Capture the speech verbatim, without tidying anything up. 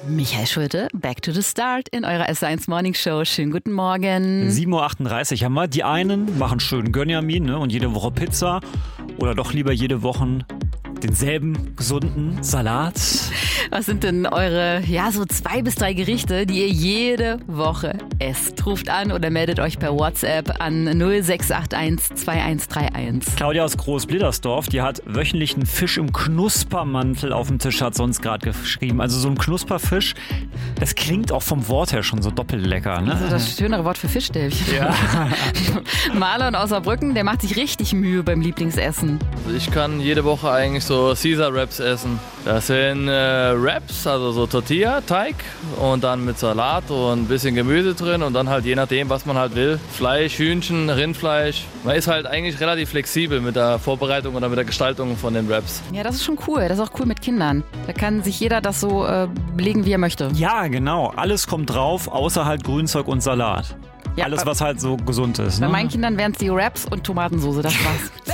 Michael Schulte, back to the start in eurer S eins Morning Show. Schönen guten Morgen. sieben Uhr achtunddreißig haben wir. Die einen machen schön Gönjamin, ne, und jede Woche Pizza oder doch lieber jede Woche denselben gesunden Salat. Was sind denn eure, ja, so zwei bis drei Gerichte, die ihr jede Woche esst? Ruft an oder meldet euch per WhatsApp an null sechs acht eins zwei eins drei eins. Claudia aus Großblittersdorf, die hat wöchentlich einen Fisch im Knuspermantel auf dem Tisch, hat sonst gerade geschrieben. Also so ein Knusperfisch, das klingt auch vom Wort her schon so doppellecker, ne? Also das schönere Wort für Fischstäbchen. Ja. Marlon aus Saarbrücken, der macht sich richtig Mühe beim Lieblingsessen. Ich kann jede Woche eigentlich so Caesar Wraps essen. Das sind äh, Wraps, also so Tortilla-Teig und dann mit Salat und ein bisschen Gemüse drin und dann halt je nachdem, was man halt will. Fleisch, Hühnchen, Rindfleisch. Man ist halt eigentlich relativ flexibel mit der Vorbereitung oder mit der Gestaltung von den Wraps. Ja, das ist schon cool. Das ist auch cool mit Kindern. Da kann sich jeder das so äh, legen, wie er möchte. Ja, genau. Alles kommt drauf, außer halt Grünzeug und Salat. Ja, Alles, bei, was halt so gesund ist. Bei ne? meinen Kindern wären es die Wraps und Tomatensauce, das war's.